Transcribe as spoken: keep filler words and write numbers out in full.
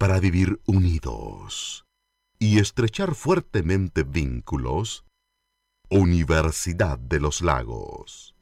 para vivir unidos y estrechar fuertemente vínculos, Universidad de los Lagos.